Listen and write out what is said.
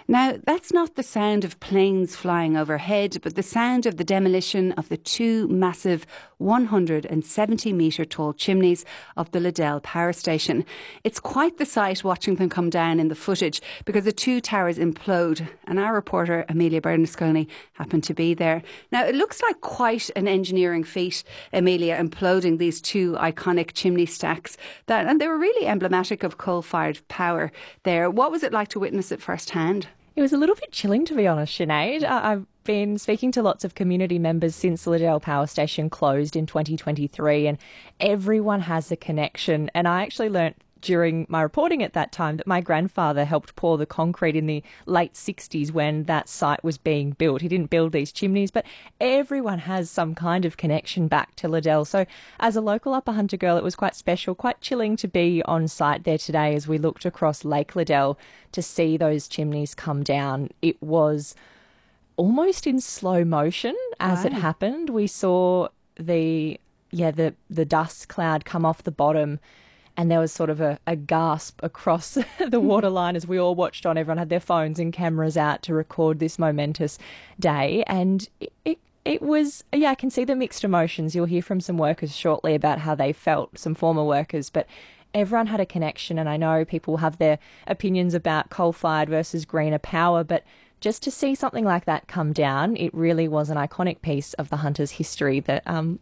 Now, that's not the sound of planes flying overhead, but the sound of the demolition of the two massive 170-metre tall chimneys of the Liddell Power Station. It's quite the sight watching them come down in the footage because the two towers implode, and our reporter Amelia Bernasconi happened to be there. Now, it looks like quite an engineering feat, Amelia, imploding these two iconic chimney stacks, and they were really emblematic of coal-fired power there. What was it like to witness it firsthand? It was a little bit chilling, to be honest, Sinead. I've been speaking to lots of community members since the Liddell Power Station closed in 2023, and everyone has a connection. And I actually learnt during my reporting at that time that my grandfather helped pour the concrete in the late 60s when that site was being built. He didn't build these chimneys, but everyone has some kind of connection back to Liddell. So as a local Upper Hunter girl, it was quite special, quite chilling to be on site there today as we looked across Lake Liddell to see those chimneys come down. It was almost in slow motion as it happened. We saw the dust cloud come off the bottom, and there was sort of a gasp across the waterline as we all watched on. Everyone had their phones and cameras out to record this momentous day. And it was, I can see the mixed emotions. You'll hear from some workers shortly about how they felt, some former workers, but everyone had a connection. And I know people have their opinions about coal-fired versus greener power, but just to see something like that come down, it really was an iconic piece of the Hunters' history that